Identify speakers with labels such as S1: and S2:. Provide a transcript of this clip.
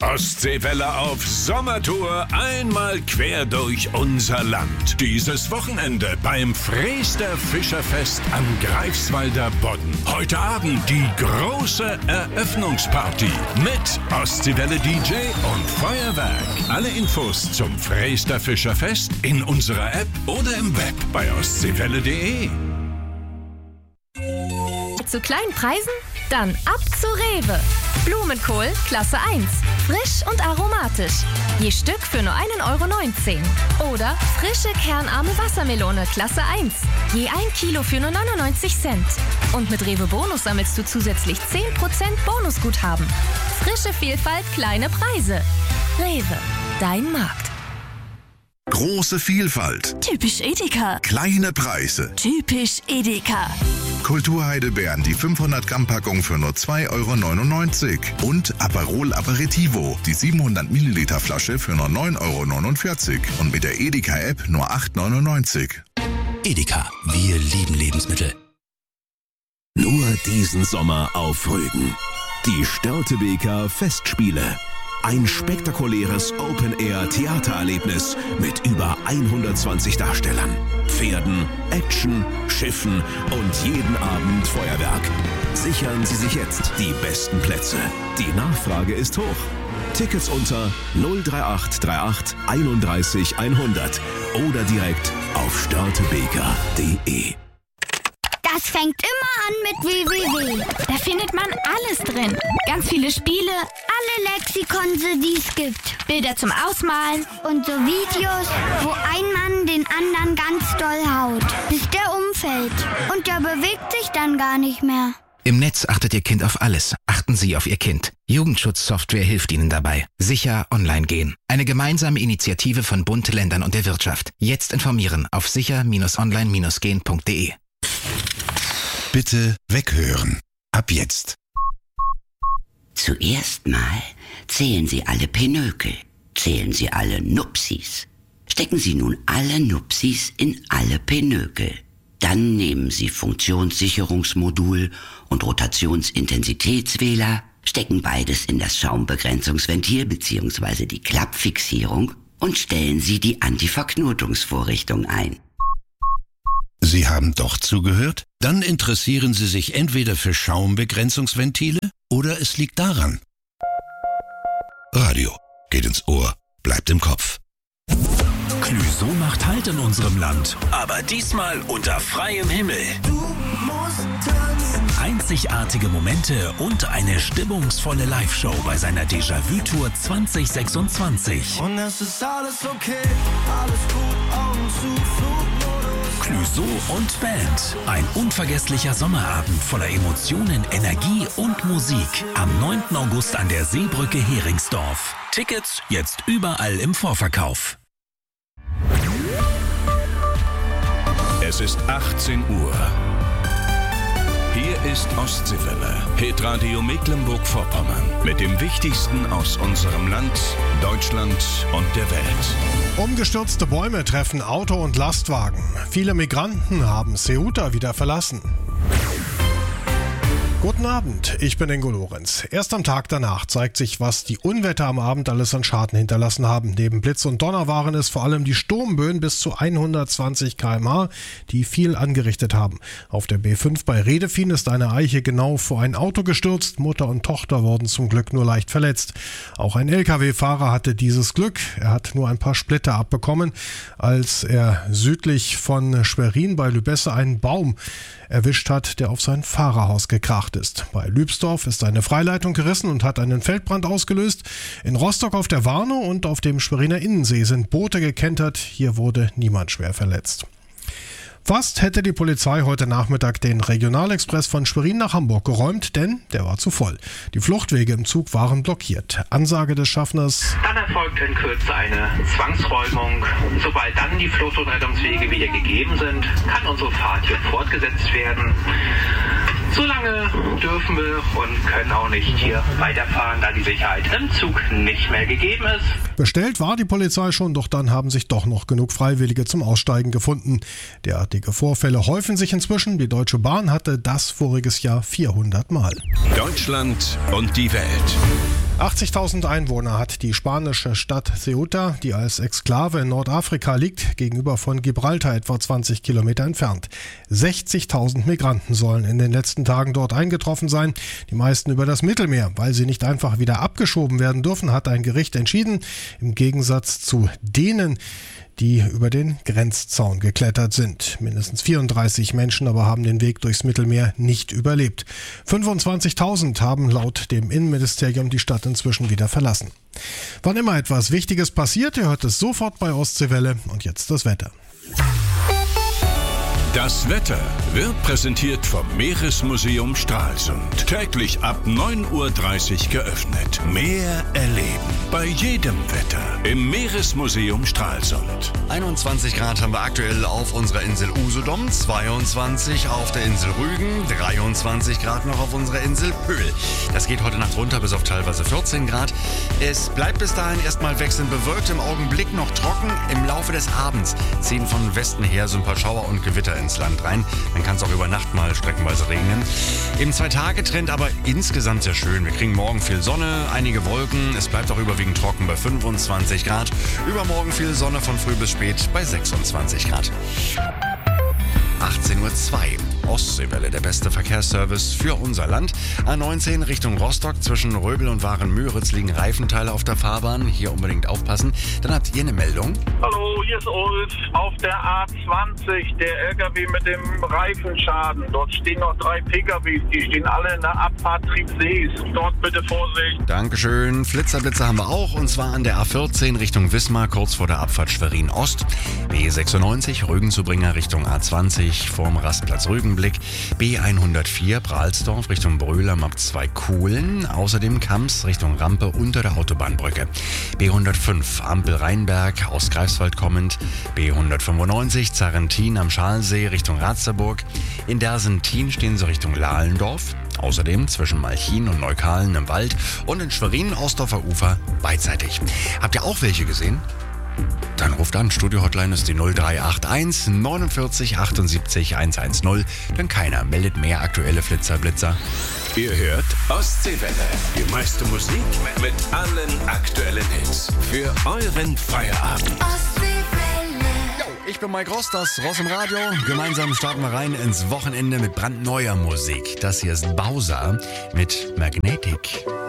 S1: Ostseewelle auf Sommertour einmal quer durch unser Land. Dieses Wochenende beim Freester Fischerfest am Greifswalder Bodden. Heute Abend die große Eröffnungsparty mit Ostseewelle DJ und Feuerwerk. Alle Infos zum Freester Fischerfest in unserer App oder im Web bei ostseewelle.de.
S2: Zu kleinen Preisen? Dann ab zu Rewe. Blumenkohl Klasse 1. Frisch und aromatisch. Je Stück für nur 1,19 €. Oder frische kernarme Wassermelone Klasse 1. Je 1 Kilo für nur 99 Cent. Und mit Rewe Bonus sammelst du zusätzlich 10% Bonusguthaben. Frische Vielfalt, kleine Preise. Rewe, dein Markt.
S3: Große Vielfalt.
S4: Typisch Edeka.
S3: Kleine Preise.
S4: Typisch Edeka.
S3: Kulturheidelbeeren, die 500 Gramm Packung für nur 2,99 € und Aperol Aperitivo, die 700 Milliliter Flasche für nur 9,49 € und mit der Edeka App nur 8,99 €.
S5: Edeka, wir lieben Lebensmittel.
S6: Nur diesen Sommer auf Rügen. Die Störtebeker Festspiele. Ein spektakuläres Open-Air-Theatererlebnis mit über 120 Darstellern, Pferden, Action, Schiffen und jeden Abend Feuerwerk. Sichern Sie sich jetzt die besten Plätze. Die Nachfrage ist hoch. Tickets unter 03838 31 100 oder direkt auf störtebeker.de.
S7: Das fängt immer an mit www.
S2: Da findet man alles drin. Ganz viele Spiele,
S7: Alle Lexikon, die es gibt.
S2: Bilder zum Ausmalen.
S7: Und so Videos, wo ein Mann den anderen ganz doll haut, bis der umfällt. Und der bewegt sich dann gar nicht mehr.
S8: Im Netz achtet Ihr Kind auf alles. Achten Sie auf Ihr Kind. Jugendschutzsoftware hilft Ihnen dabei. Sicher online gehen. Eine gemeinsame Initiative von Bund, Ländern und der Wirtschaft. Jetzt informieren auf sicher-online-gehen.de.
S3: Bitte weghören. Ab jetzt.
S9: Zuerst mal zählen Sie alle Pinökel. Zählen Sie alle Nupsis. Stecken Sie nun alle Nupsis in alle Pinökel. Dann nehmen Sie Funktionssicherungsmodul und Rotationsintensitätswähler, stecken beides in das Schaumbegrenzungsventil bzw. die Klappfixierung und stellen Sie die Antiverknotungsvorrichtung ein.
S3: Sie haben doch zugehört? Dann interessieren Sie sich entweder für Schaumbegrenzungsventile oder es liegt daran. Radio geht ins Ohr, bleibt im Kopf.
S5: Clüso macht Halt in unserem Land, aber diesmal unter freiem Himmel. Einzigartige Momente und eine stimmungsvolle Live-Show bei seiner Déjà-vu-Tour 2026.
S10: Und es ist alles okay, alles gut, Augen zu, Flugmodus.
S5: Clüso und Band. Ein unvergesslicher Sommerabend voller Emotionen, Energie und Musik. Am 9. August an der Seebrücke Heringsdorf. Tickets jetzt überall im Vorverkauf.
S1: Es ist 18 Uhr. Hier ist Ostseewelle, Hitradio Mecklenburg-Vorpommern. Mit dem Wichtigsten aus unserem Land, Deutschland und der Welt.
S11: Umgestürzte Bäume treffen Auto und Lastwagen. Viele Migranten haben Ceuta wieder verlassen. Guten Abend, ich bin Ingo Lorenz. Erst am Tag danach zeigt sich, was die Unwetter am Abend alles an Schaden hinterlassen haben. Neben Blitz und Donner waren es vor allem die Sturmböen bis zu 120 km/h, die viel angerichtet haben. Auf der B5 bei Redefien ist eine Eiche genau vor ein Auto gestürzt. Mutter und Tochter wurden zum Glück nur leicht verletzt. Auch ein LKW-Fahrer hatte dieses Glück. Er hat nur ein paar Splitter abbekommen, als er südlich von Schwerin bei Lübesse einen Baum erwischt hat, der auf sein Fahrerhaus gekracht ist. Bei Lübsdorf ist eine Freileitung gerissen und hat einen Feldbrand ausgelöst. In Rostock auf der Warnow und auf dem Schweriner Innensee sind Boote gekentert. Hier wurde niemand schwer verletzt. Fast hätte die Polizei heute Nachmittag den Regionalexpress von Schwerin nach Hamburg geräumt, denn der war zu voll. Die Fluchtwege im Zug waren blockiert. Ansage des Schaffners:
S12: Dann erfolgt in Kürze eine Zwangsräumung. Sobald dann die Flucht- und Rettungswege wieder gegeben sind, kann unsere Fahrt hier fortgesetzt werden. Solange dürfen wir und können auch nicht hier weiterfahren, da die Sicherheit im Zug nicht mehr gegeben ist.
S11: Bestellt war die Polizei schon, doch dann haben sich doch noch genug Freiwillige zum Aussteigen gefunden. Derartige Vorfälle häufen sich inzwischen. Die Deutsche Bahn hatte das voriges Jahr 400 Mal.
S1: Deutschland und die Welt.
S11: 80.000 Einwohner hat die spanische Stadt Ceuta, die als Exklave in Nordafrika liegt, gegenüber von Gibraltar etwa 20 Kilometer entfernt. 60.000 Migranten sollen in den letzten Tagen dort eingetroffen sein, die meisten über das Mittelmeer. Weil sie nicht einfach wieder abgeschoben werden dürfen, hat ein Gericht entschieden, im Gegensatz zu denen, die über den Grenzzaun geklettert sind. Mindestens 34 Menschen aber haben den Weg durchs Mittelmeer nicht überlebt. 25.000 haben laut dem Innenministerium die Stadt inzwischen wieder verlassen. Wann immer etwas Wichtiges passiert, ihr hört es sofort bei Ostseewelle. Und jetzt das Wetter.
S1: Das Wetter wird präsentiert vom Meeresmuseum Stralsund. Täglich ab 9.30 Uhr geöffnet. Meer erleben bei jedem Wetter im Meeresmuseum Stralsund.
S13: 21 Grad haben wir aktuell auf unserer Insel Usedom, 22 auf der Insel Rügen, 23 Grad noch auf unserer Insel Pöhl. Das geht heute Nacht runter bis auf teilweise 14 Grad. Es bleibt bis dahin erstmal wechselnd bewölkt, im Augenblick noch trocken. Im Laufe des Abends ziehen von Westen her so ein paar Schauer und Gewitter ins Land rein. Dann kann es auch über Nacht mal streckenweise regnen. Im 2-Tage-Trend aber insgesamt sehr schön. Wir kriegen morgen viel Sonne, einige Wolken. Es bleibt auch überwiegend trocken bei 25 Grad. Übermorgen viel Sonne von früh bis spät bei 26 Grad. 18.02 Uhr. Ostseewelle, der beste Verkehrsservice für unser Land. A19 Richtung Rostock zwischen Röbel und Waren-Müritz liegen Reifenteile auf der Fahrbahn. Hier unbedingt aufpassen. Dann habt ihr eine Meldung.
S14: Hallo, hier ist Ulf. Auf der A20, der LKW mit dem Reifenschaden. Dort stehen noch 3 PKWs. Die stehen alle in der Abfahrt Triebsees. Dort bitte Vorsicht.
S13: Dankeschön. Flitzer haben wir auch. Und zwar an der A14 Richtung Wismar, kurz vor der Abfahrt Schwerin Ost. B96 Rügenzubringer Richtung A20 vorm Rastplatz Rügenblick. B104 Bralsdorf Richtung Bröl ab 2 Kuhlen. Außerdem Kamps Richtung Rampe unter der Autobahnbrücke. B105 Ampel Rheinberg aus Greifswald kommend. B195 Zarentin am Schalensee Richtung Ratzeburg. In Dersentin stehen sie Richtung Lahlendorf. Außerdem zwischen Malchin und Neukalen im Wald. Und in Schwerin Ostdorfer Ufer beidseitig. Habt ihr auch welche gesehen? Dann ruft an, Studio-Hotline ist die 0381 49 78 110, denn keiner meldet mehr aktuelle Blitzer.
S1: Ihr hört Ostseewelle, die meiste Musik mit allen aktuellen Hits für euren Feierabend.
S13: Ich bin Mike Ross, das Ross im Radio. Gemeinsam starten wir rein ins Wochenende mit brandneuer Musik. Das hier ist Bowser mit Magnetic.